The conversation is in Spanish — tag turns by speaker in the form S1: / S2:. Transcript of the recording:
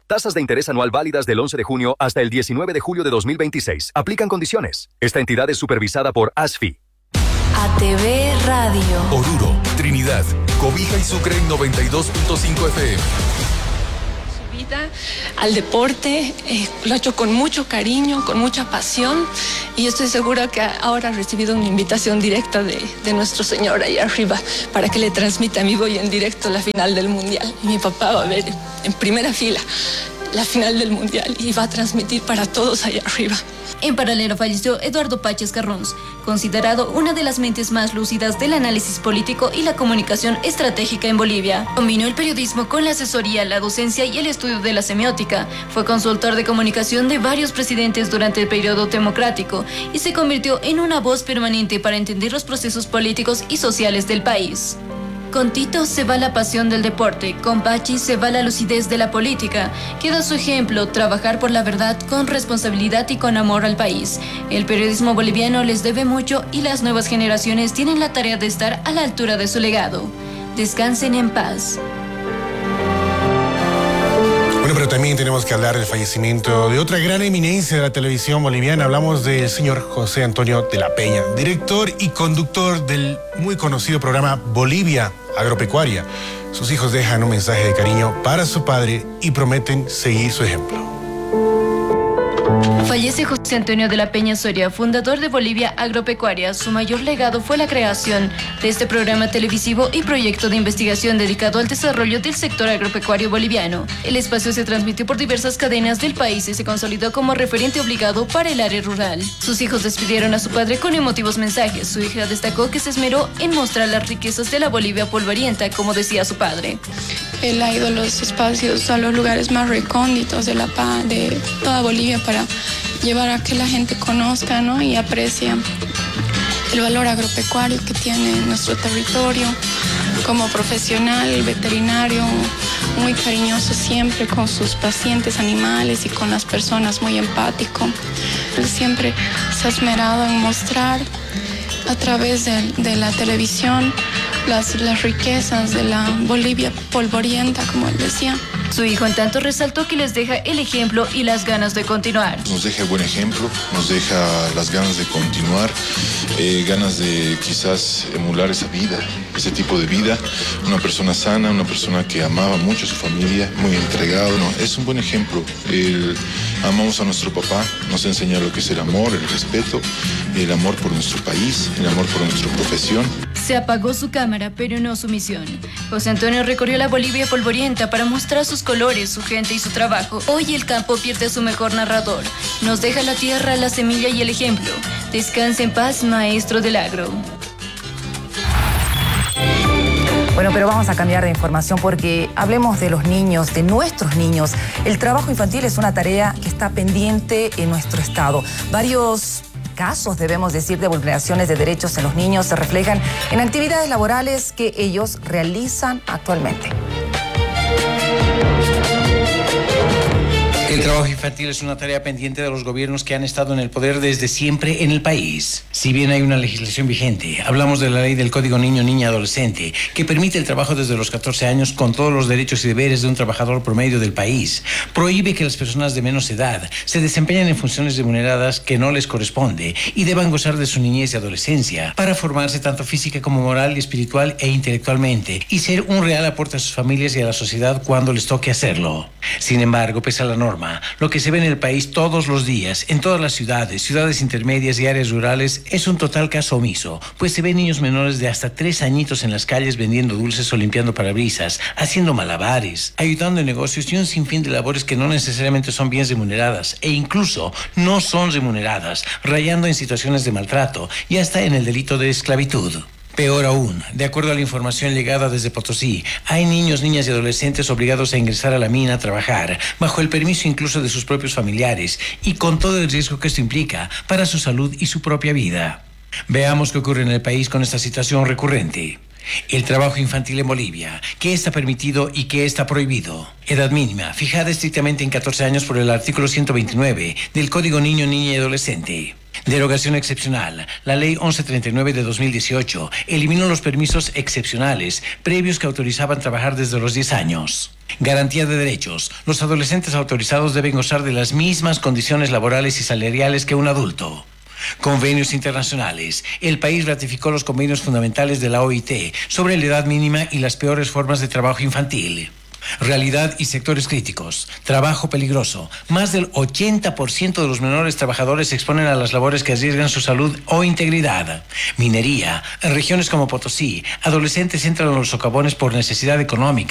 S1: Tasas de interés anual válidas del 11 de junio hasta el 19 de julio de 2026. Aplican condiciones. Esta entidad es supervisada por ASFI.
S2: ATV Radio.
S3: Oruro, Trinidad, Cobija y Sucre en 92.5 FM.
S4: Al deporte, lo ha hecho con mucho cariño, con mucha pasión, y yo estoy segura que ahora ha recibido una invitación directa de nuestro Señor ahí arriba para que le transmita en vivo y en directo la final del Mundial. Y mi papá va a ver en primera fila la final del Mundial y va a transmitir para todos allá arriba.
S5: En paralelo falleció Eduardo Páchez Carrons, considerado una de las mentes más lúcidas del análisis político y la comunicación estratégica en Bolivia. Combinó el periodismo con la asesoría, la docencia y el estudio de la semiótica. Fue consultor de comunicación de varios presidentes durante el periodo democrático y se convirtió en una voz permanente para entender los procesos políticos y sociales del país. Con Tito se va la pasión del deporte, con Pachi se va la lucidez de la política. Queda su ejemplo, trabajar por la verdad con responsabilidad y con amor al país. El periodismo boliviano les debe mucho y las nuevas generaciones tienen la tarea de estar a la altura de su legado. Descansen en paz.
S6: Bueno, pero también tenemos que hablar del fallecimiento de otra gran eminencia de la televisión boliviana. Hablamos del señor José Antonio de la Peña, director y conductor del muy conocido programa Bolivia Agropecuaria. Sus hijos dejan un mensaje de cariño para su padre y prometen seguir su ejemplo.
S5: Fallece José Antonio de la Peña Soria, fundador de Bolivia Agropecuaria. Su mayor legado fue la creación de este programa televisivo y proyecto de investigación dedicado al desarrollo del sector agropecuario boliviano. El espacio se transmitió por diversas cadenas del país y se consolidó como referente obligado para el área rural. Sus hijos despidieron a su padre con emotivos mensajes. Su hija destacó que se esmeró en mostrar las riquezas de la Bolivia polvorienta, como decía su padre.
S4: Él ha ido a los espacios, a los lugares más recónditos de de toda Bolivia para llevar a que la gente conozca, ¿no? Y aprecie el valor agropecuario que tiene nuestro territorio. Como profesional veterinario, muy cariñoso siempre con sus pacientes animales y con las personas, muy empático. Él siempre se ha esmerado en mostrar a través de la televisión las riquezas de la Bolivia polvorienta, como él decía.
S5: Su hijo en tanto resaltó que les deja el ejemplo y las ganas de continuar.
S7: Nos deja el buen ejemplo, nos deja las ganas de continuar, ganas de quizás emular esa vida, ese tipo de vida. Una persona sana, una persona que amaba mucho a su familia, muy entregado. No, es un buen ejemplo. Amamos a nuestro papá, nos enseña lo que es el amor, el respeto, el amor por nuestro país, el amor por nuestra profesión.
S5: Se apagó su cámara, pero no su misión. José Antonio recorrió la Bolivia polvorienta para mostrar sus colores, su gente y su trabajo. Hoy el campo pierde a su mejor narrador. Nos deja la tierra, la semilla y el ejemplo. Descanse en paz, maestro del agro.
S2: Bueno, pero vamos a cambiar de información porque hablemos de los niños, de nuestros niños. El trabajo infantil es una tarea que está pendiente en nuestro estado. Varios casos, debemos decir, de vulneraciones de derechos en los niños se reflejan en actividades laborales que ellos realizan actualmente.
S8: El trabajo infantil es una tarea pendiente de los gobiernos que han estado en el poder desde siempre en el país. Si bien hay una legislación vigente, hablamos de la ley del Código Niño, Niña, Adolescente, que permite el trabajo desde los 14 años con todos los derechos y deberes de un trabajador promedio del país. Prohíbe que las personas de menos edad se desempeñen en funciones remuneradas que no les corresponde y deban gozar de su niñez y adolescencia para formarse tanto física como moral, espiritual e intelectualmente y ser un real aporte a sus familias y a la sociedad cuando les toque hacerlo. Sin embargo, pese a la norma, lo que se ve en el país todos los días, en todas las ciudades, ciudades intermedias y áreas rurales, es un total caso omiso, pues se ven niños menores de hasta 3 añitos en las calles vendiendo dulces o limpiando parabrisas, haciendo malabares, ayudando en negocios y un sinfín de labores que no necesariamente son bien remuneradas e incluso no son remuneradas, rayando en situaciones de maltrato y hasta en el delito de esclavitud. Peor aún, de acuerdo a la información llegada desde Potosí, hay niños, niñas y adolescentes obligados a ingresar a la mina a trabajar, bajo el permiso incluso de sus propios familiares, y con todo el riesgo que esto implica para su salud y su propia vida. Veamos qué ocurre en el país con esta situación recurrente. El trabajo infantil en Bolivia, qué está permitido y qué está prohibido. Edad mínima, fijada estrictamente en 14 años por el artículo 129 del Código Niño, Niña y Adolescente. Derogación excepcional. La Ley 1139 de 2018 eliminó los permisos excepcionales previos que autorizaban trabajar desde los 10 años. Garantía de derechos. Los adolescentes autorizados deben gozar de las mismas condiciones laborales y salariales que un adulto. Convenios internacionales. El país ratificó los convenios fundamentales de la OIT sobre la edad mínima y las peores formas de trabajo infantil. Realidad y sectores críticos. Trabajo peligroso. Más del 80% de los menores trabajadores se exponen a las labores que arriesgan su salud o integridad. Minería. En regiones como Potosí, adolescentes entran a los socavones por necesidad económica.